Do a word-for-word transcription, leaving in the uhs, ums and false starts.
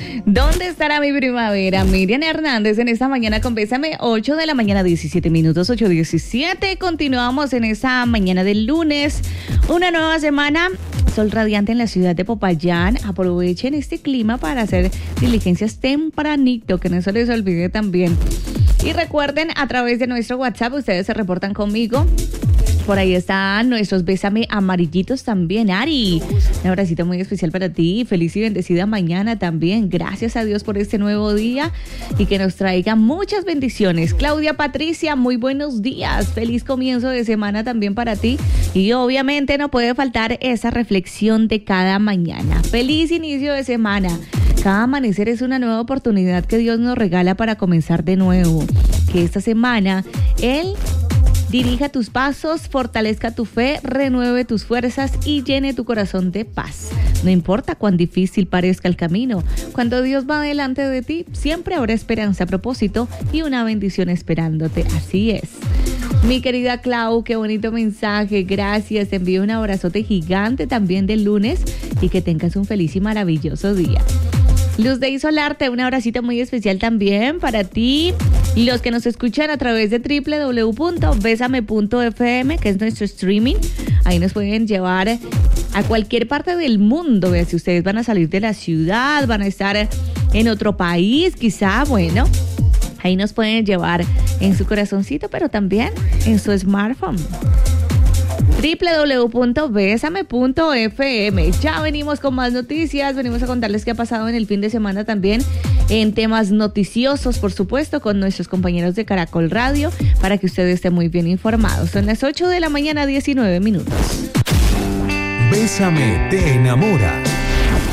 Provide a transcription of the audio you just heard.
¿Dónde estará mi primavera? Miriam Hernández en esta mañana con Bésame, ocho de la mañana, diecisiete minutos, ocho diecisiete. Continuamos en esta mañana del lunes. Una nueva semana, sol radiante en la ciudad de Popayán. Aprovechen este clima para hacer diligencias tempranito, que no se les olvide también. Y recuerden, a través de nuestro WhatsApp, ustedes se reportan conmigo. Por ahí están nuestros Bésame amarillitos también. Ari, un abracito muy especial para ti. Feliz y bendecida mañana también. Gracias a Dios por este nuevo día y que nos traiga muchas bendiciones. Claudia Patricia, muy buenos días. Feliz comienzo de semana también para ti. Y obviamente no puede faltar esa reflexión de cada mañana. Feliz inicio de semana. Cada amanecer es una nueva oportunidad que Dios nos regala para comenzar de nuevo. Que esta semana Él dirija tus pasos, fortalezca tu fe, renueve tus fuerzas y llene tu corazón de paz. No importa cuán difícil parezca el camino, cuando Dios va delante de ti, siempre habrá esperanza, propósito y una bendición esperándote. Así es. Mi querida Clau, qué bonito mensaje. Gracias. Te envío un abrazote gigante también del lunes y que tengas un feliz y maravilloso día. Luz de Isolarte, un abracito muy especial también para ti y los que nos escuchan a través de doble u doble u doble u punto besame punto efe eme, que es nuestro streaming. Ahí nos pueden llevar a cualquier parte del mundo. Si ustedes van a salir de la ciudad, van a estar en otro país, quizá, bueno, ahí nos pueden llevar en su corazoncito, pero también en su smartphone. doble u doble u doble u punto besame punto efe eme. Ya venimos con más noticias, venimos a contarles qué ha pasado en el fin de semana también en temas noticiosos, por supuesto, con nuestros compañeros de Caracol Radio, para que ustedes estén muy bien informados. Son las ocho de la mañana, diecinueve minutos. Bésame te enamora.